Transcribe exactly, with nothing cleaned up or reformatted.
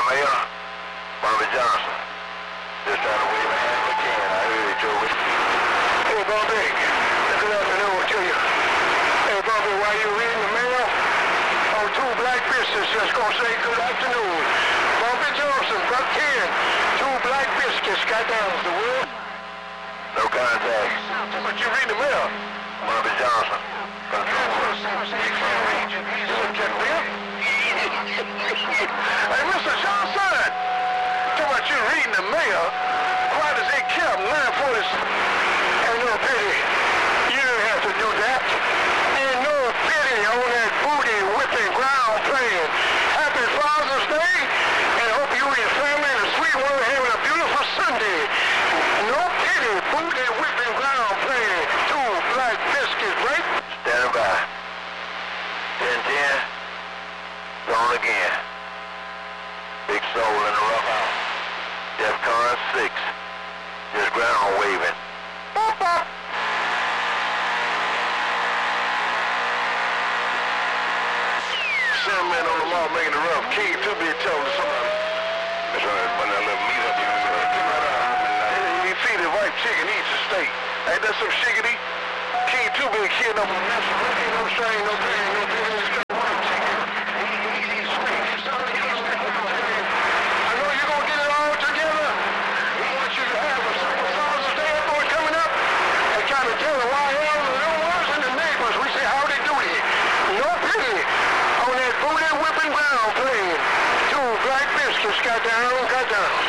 Mayor. Bobby Johnson. Just trying to wave a hand if I can. I heard it, Joey. Hey, Bobby. Good afternoon to you. Hey, Bobby, while you reading the mail, oh, two black biscuits just gonna say good afternoon. Bobby Johnson, Buck ten. Two black biscuits got down the wood. No contact. But you read the mail. Bobby Johnson. Controller. Hey, Mister Johnson. Talking about you reading the mail. Quiet as they kept. nine forty. Ain't no pity. You didn't have to do that. Ain't no pity on that booty whipping ground playing. Happy Father's Day. And hope you and your family and the sweet one are having a beautiful Sunday. No pity. Booty whipping ground playing. Two black biscuits, right? Standing by. ten ten. Gone again. Big soul in the rough house. DEFCON six. Just ground waving. Boop, boop. Seven men on the law making the rough. King two be telling to somebody. That's right. Put that little meat up here. He feed his wife chicken, he eats a steak. Ain't that some shiggity? King two be kid up on that. Ain't no shame, no pain, no pain. I know you're gonna get it all together. We want you to have a Super Father's Day boy coming up and try to tell the Y L, the little ones and the neighbors. We say howdy doody. No pity on that booty whipping ground playing. Two black biscuits got down, got down.